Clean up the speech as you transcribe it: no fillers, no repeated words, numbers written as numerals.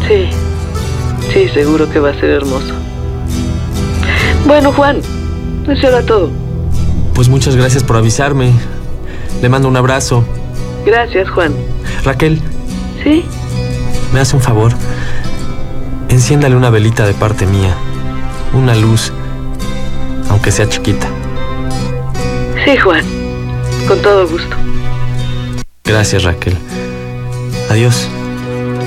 Sí, sí, seguro que va a ser hermoso. Bueno, Juan, eso era todo. Pues muchas gracias por avisarme. Le mando un abrazo. Gracias, Juan. Raquel, ¿Sí? ¿me hace un favor? Enciéndale una velita de parte mía. Una luz, aunque sea chiquita. Sí, Juan. Con todo gusto. Gracias, Raquel. Adiós.